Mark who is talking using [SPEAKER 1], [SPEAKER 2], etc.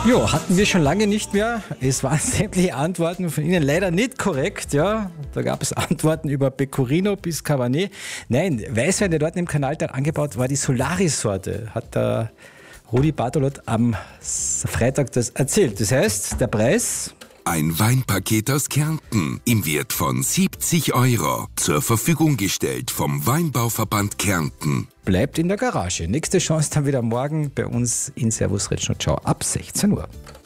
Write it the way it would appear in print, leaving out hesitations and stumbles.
[SPEAKER 1] Jo, hatten wir schon lange nicht mehr. Es waren sämtliche Antworten von Ihnen leider nicht korrekt. Ja, da gab es Antworten über Pecorino bis Cabernet. Nein, Weißwein, der dort im Kanaltal angebaut war, die Solaris-Sorte, hat der Rudi Bartolot am Freitag das erzählt. Das heißt, der Preis...
[SPEAKER 2] Ein Weinpaket aus Kärnten im Wert von 70 €. Zur Verfügung gestellt vom Weinbauverband Kärnten.
[SPEAKER 1] bleibt in der Garage. Nächste Chance dann wieder morgen bei uns in Servus Retschno. Ciao ab 16 Uhr.